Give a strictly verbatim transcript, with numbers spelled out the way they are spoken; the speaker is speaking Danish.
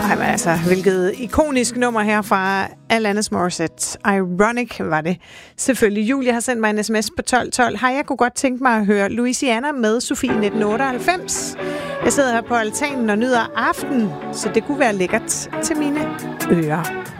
Ej, men altså, hvilket ikonisk nummer her fra Alanis Morissette. Ironic var det. Selvfølgelig. Julia har sendt mig en sms på tolv tolv. Hej, jeg kunne godt tænke mig at høre Louisiana med Sofie nitten otteoghalvfems. Jeg sidder her på altanen og nyder aften, så det kunne være lækkert til mine ører.